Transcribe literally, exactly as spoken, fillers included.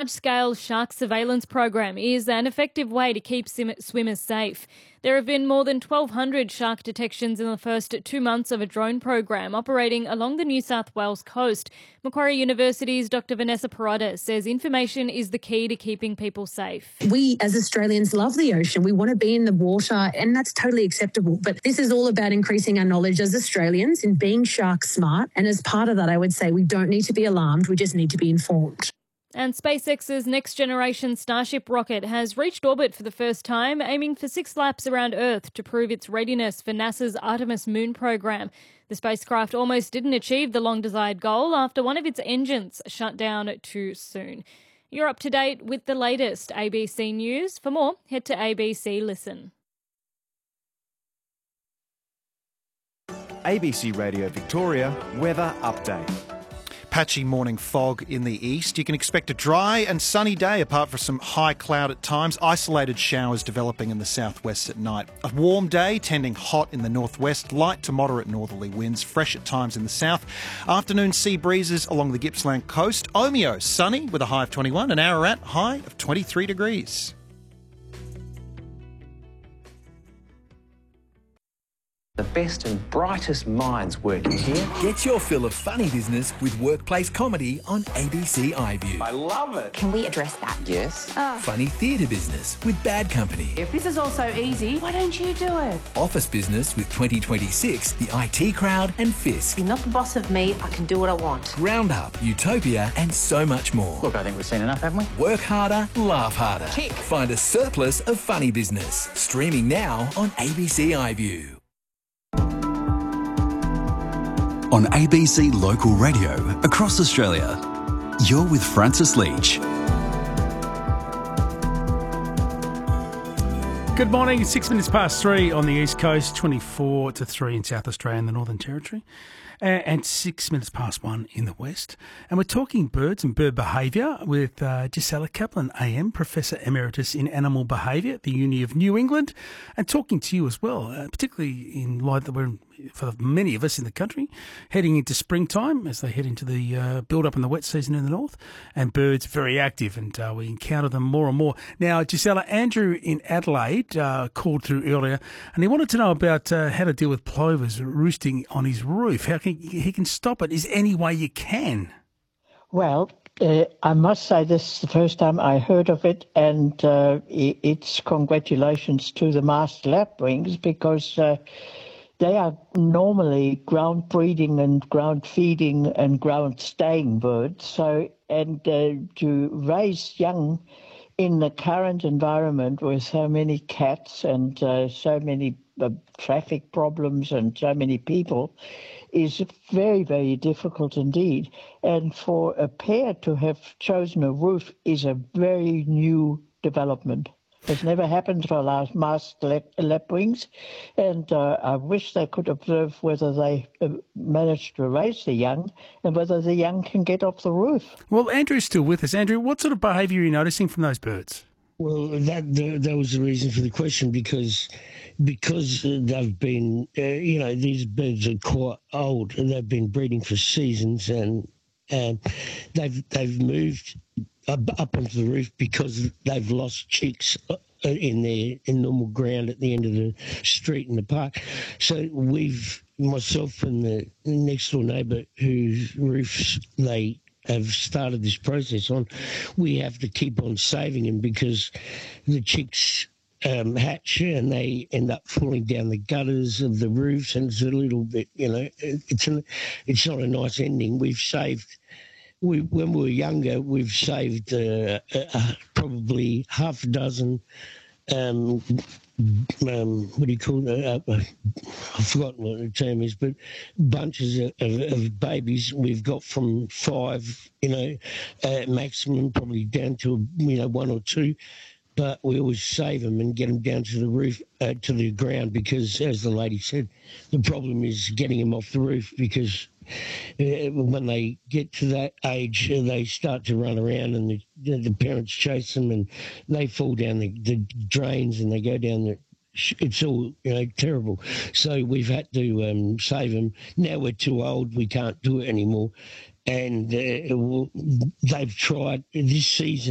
large-scale shark surveillance program is an effective way to keep sim- swimmers safe. There have been more than twelve hundred shark detections in the first two months of a drone program operating along the New South Wales coast. Macquarie University's Doctor Vanessa Parada says information is the key to keeping people safe. We as Australians love the ocean. We want to be in the water, and that's totally acceptable. But this is all about increasing our knowledge as Australians in being shark smart. And as part of that, I would say we don't need to be alarmed. We just need to be informed. And SpaceX's next-generation Starship rocket has reached orbit for the first time, aiming for six laps around Earth to prove its readiness for NASA's Artemis moon program. The spacecraft almost didn't achieve the long-desired goal after one of its engines shut down too soon. You're up to date with the latest A B C News. For more, head to A B C Listen. A B C Radio Victoria weather update. Patchy morning fog in the east. You can expect a dry and sunny day apart from some high cloud at times. Isolated showers developing in the southwest at night. A warm day, tending hot in the northwest. Light to moderate northerly winds, fresh at times in the south. Afternoon sea breezes along the Gippsland coast. Omeo, sunny with a high of twenty-one. And Ararat, high of twenty-three degrees. The best and brightest minds working here. Get your fill of funny business with workplace comedy on A B C iView. I love it. Can we address that? Yes. Oh. Funny theatre business with Bad Company. If this is all so easy, why don't you do it? Office business with twenty twenty-six, the I T Crowd and Fisk. You're not the boss of me, I can do what I want. Roundup, Utopia and so much more. Look, I think we've seen enough, haven't we? Work harder, laugh harder. Tick. Find a surplus of funny business. Streaming now on A B C iView. On A B C Local Radio across Australia, you're with Francis Leach. Good morning. It's six minutes past three on the East Coast, twenty-four to three in South Australia and the Northern Territory, and six minutes past one in the West. And we're talking birds and bird behaviour with uh, Gisela Kaplan, A M, Professor Emeritus in Animal Behaviour at the Uni of New England, and talking to you as well, uh, particularly in light that we're, for many of us in the country, heading into springtime as they head into the uh, build-up in the wet season in the north, and birds very active, and uh, we encounter them more and more. Now, Gisela, Andrew in Adelaide uh, called through earlier, and he wanted to know about uh, how to deal with plovers roosting on his roof. How can he can stop it? Is there any way you can? Well, uh, I must say this is the first time I heard of it, and uh, it's congratulations to the master lapwings, because uh, they are normally ground breeding and ground feeding and ground staying birds. So, and uh, to raise young in the current environment with so many cats and uh, so many uh, traffic problems and so many people is very, very difficult indeed. And for a pair to have chosen a roof is a very new development. It's never happened for our masked lapwings, and uh, I wish they could observe whether they uh, managed to raise the young and whether the young can get off the roof. Well, Andrew's still with us. Andrew, what sort of behaviour are you noticing from those birds? Well, that that, that was the reason for the question, because because they've been, uh, you know, these birds are quite old and they've been breeding for seasons, and and they've they've moved up, up onto the roof because they've lost chicks in their in normal ground at the end of the street in the park. So we've, myself and the next door neighbour whose roofs they have started this process on, we have to keep on saving them because the chicks um, hatch and they end up falling down the gutters of the roofs, and it's a little bit, you know, it's a, it's not a nice ending. We've saved, we when we were younger, we've saved uh, uh, probably half a dozen um, um, what do you call it? Uh, uh, I've forgotten what the term is, but bunches of, of, of babies we've got from five, you know, uh, maximum, probably down to, you know, one or two. But we always save them and get them down to the roof, uh, to the ground, because, as the lady said, the problem is getting them off the roof, because uh, when they get to that age, uh, they start to run around and the, the, the parents chase them and they fall down the, the drains and they go down the... It's all, you know, terrible. So we've had to um, save them. Now we're too old, we can't do it anymore. And uh, they've tried this season.